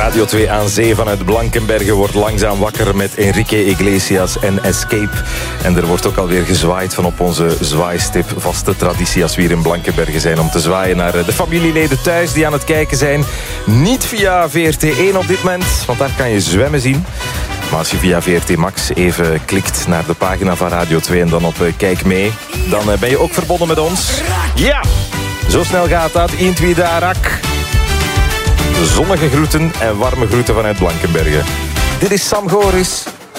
Radio 2 aan zee vanuit Blankenberge wordt langzaam wakker met Enrique Iglesias en Escape. En er wordt ook alweer gezwaaid van op onze zwaaistip. Vaste traditie als we hier in Blankenberge zijn om te zwaaien naar de familieleden thuis die aan het kijken zijn. Niet via VRT1 op dit moment, want daar kan je zwemmen zien. Maar als je via VRT Max even klikt naar de pagina van Radio 2 en dan op Kijk mee, dan ben je ook verbonden met ons. Ja, zo snel gaat dat. 1, 2, darak. Zonnige groeten en warme groeten vanuit Blankenberge. Dit is Sam Goris.